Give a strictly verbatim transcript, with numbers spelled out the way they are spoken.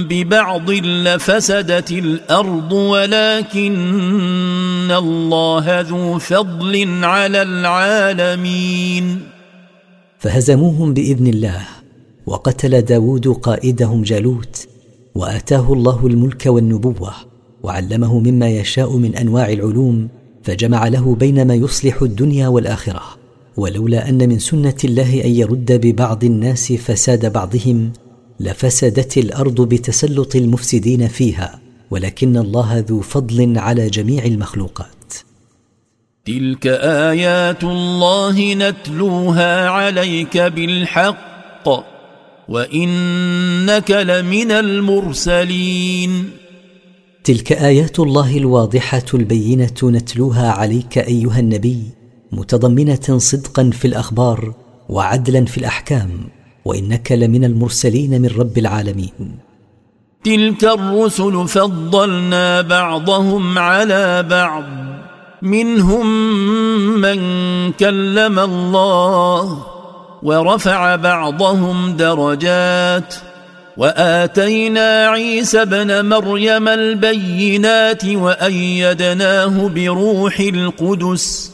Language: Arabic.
ببعض لفسدت الأرض ولكن الله ذو فضل على العالمين. فهزموهم بإذن الله، وقتل داود قائدهم جالوت، وآتاه الله الملك والنبوة، وعلمه مما يشاء من أنواع العلوم، فجمع له بين ما يصلح الدنيا والآخرة. ولولا أن من سنة الله أن يرد ببعض الناس فساد بعضهم لفسدت الأرض بتسلط المفسدين فيها، ولكن الله ذو فضل على جميع المخلوقات. تلك آيات الله نتلوها عليك بالحق وإنك لمن المرسلين. تلك آيات الله الواضحة البينة نتلوها عليك أيها النبي، متضمنة صدقا في الأخبار وعدلا في الأحكام، وإنك لمن المرسلين من رب العالمين. تلك الرسل فضلنا بعضهم على بعض، منهم من كلم الله ورفع بعضهم درجات، وآتينا عيسى ابن مريم البينات وأيدناه بروح القدس